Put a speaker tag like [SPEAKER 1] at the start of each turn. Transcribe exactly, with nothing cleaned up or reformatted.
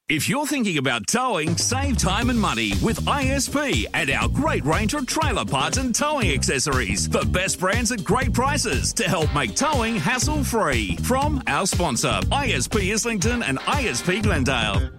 [SPEAKER 1] If you're thinking about towing, save time and money with I S P and our great range of trailer parts and towing accessories. The best brands at great prices to help make towing hassle-free. From our sponsor, I S P Islington and I S P Glendale.